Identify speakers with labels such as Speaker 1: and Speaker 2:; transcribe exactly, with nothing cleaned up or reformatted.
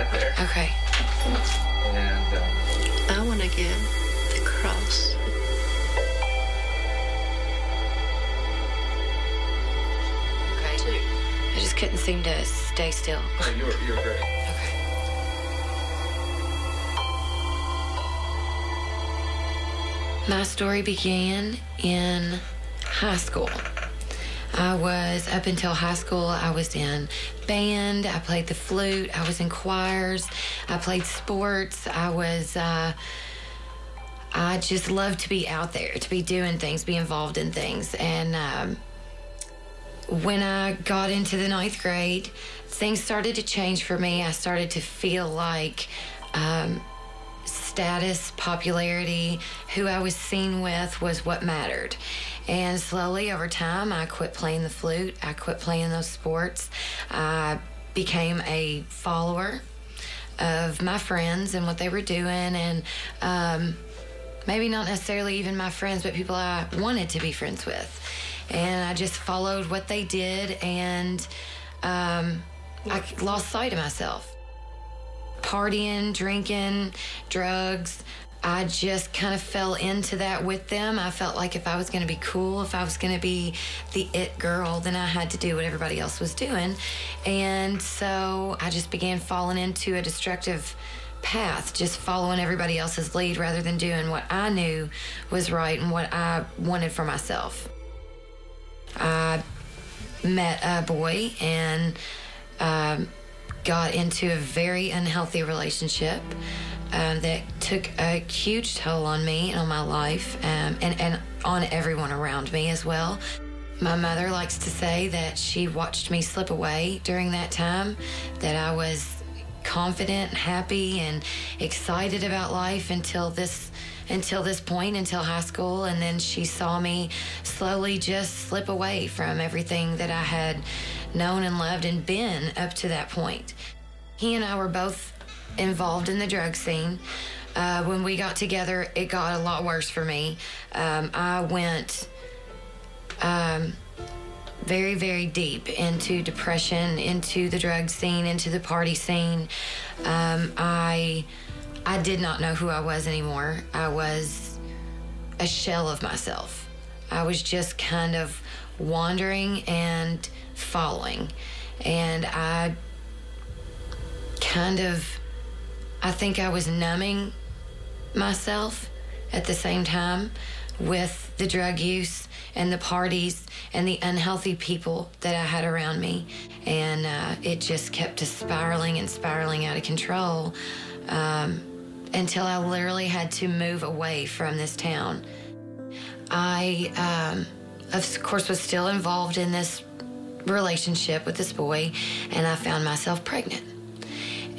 Speaker 1: right there.
Speaker 2: Okay.
Speaker 1: And um,
Speaker 3: I want to give the cross.
Speaker 2: Okay.
Speaker 3: Two.
Speaker 2: I just couldn't seem to stay still.
Speaker 1: no, you were you were great.
Speaker 2: Okay. My story began in high school. I was, up until high school, I was in band, I played the flute, I was in choirs, I played sports, I was, uh, I just loved to be out there, to be doing things, be involved in things. And um, when I got into the ninth grade, things started to change for me. I started to feel like um, status, popularity, who I was seen with was what mattered. And slowly over time, I quit playing the flute. I quit playing those sports. I became a follower of my friends and what they were doing, and um, maybe not necessarily even my friends, but people I wanted to be friends with. And I just followed what they did, and um, I lost sight of myself. Partying, drinking, drugs, I just kind of fell into that with them. I felt like if I was going to be cool, if I was going to be the it girl, then I had to do what everybody else was doing. And so I just began falling into a destructive path, just following everybody else's lead rather than doing what I knew was right and what I wanted for myself. I met a boy and um, got into a very unhealthy relationship um, that took a huge toll on me and on my life, um, and, and on everyone around me as well. My mother likes to say that she watched me slip away during that time, that I was confident, happy, and excited about life until this until this point, until high school, and then she saw me slowly just slip away from everything that I had known and loved and been up to that point. He and I were both involved in the drug scene. Uh, when we got together, it got a lot worse for me. Um, I went um, very, very deep into depression, into the drug scene, into the party scene. Um, I... I did not know who I was anymore. I was a shell of myself. I was just kind of wandering and following. And I kind of, I think I was numbing myself at the same time with the drug use and the parties and the unhealthy people that I had around me. And uh, it just kept spiraling and spiraling out of control. Um, until I literally had to move away from this town. I, um, of course, was still involved in this relationship with this boy, and I found myself pregnant.